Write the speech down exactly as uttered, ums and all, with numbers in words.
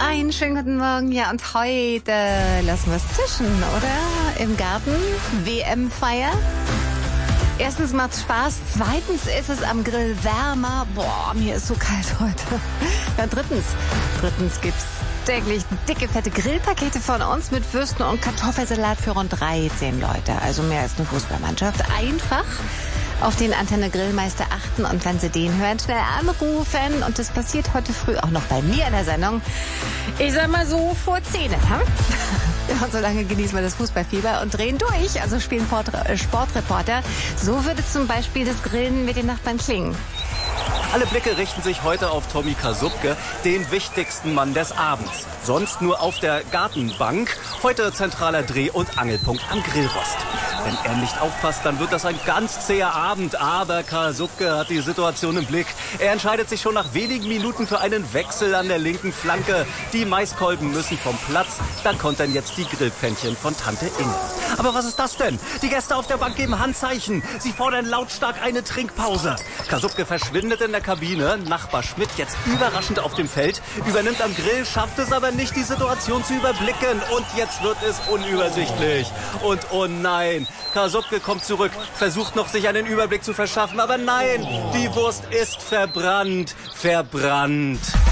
Einen schönen guten Morgen. Ja, und heute lassen wir es zischen, oder? Im Garten. W M-Feier. Erstens macht's Spaß. Zweitens ist es am Grill wärmer. Boah, mir ist so kalt heute. Ja, drittens. Drittens gibt's täglich dicke, fette Grillpakete von uns mit Würsten und Kartoffelsalat für rund dreizehn Leute. Also mehr als eine Fußballmannschaft. Einfach auf den Antenne Grillmeister achten und wenn Sie den hören, schnell anrufen. Und das passiert heute früh auch noch bei mir in der Sendung. Ich sag mal so vor zehn. Hm? Ja, und so lange genießen wir das Fußballfieber und drehen durch. Also spielen Port- äh, Sportreporter. So würde zum Beispiel das Grillen mit den Nachbarn klingen. Alle Blicke richten sich heute auf Tommy Kasubke, den wichtigsten Mann des Abends. Sonst nur auf der Gartenbank. Heute zentraler Dreh- und Angelpunkt am Grillrost. Wenn er nicht aufpasst, dann wird das ein ganz zäher Abend. Aber Kasubke hat die Situation im Blick. Er entscheidet sich schon nach wenigen Minuten für einen Wechsel an der linken Flanke. Die Maiskolben müssen vom Platz. Dann kontern jetzt die Grillpfännchen von Tante Inge. Aber was ist das denn? Die Gäste auf der Bank geben Handzeichen. Sie fordern lautstark eine Trinkpause. Kasubke verschwindet in der Kabine. Nachbar Schmidt, jetzt überraschend auf dem Feld, übernimmt am Grill, schafft es aber nicht, die Situation zu überblicken. Und jetzt wird es unübersichtlich. Und oh nein, Kasubke kommt zurück, versucht noch, sich einen Überblick zu verschaffen. Aber nein, die Wurst ist verbrannt. Verbrannt.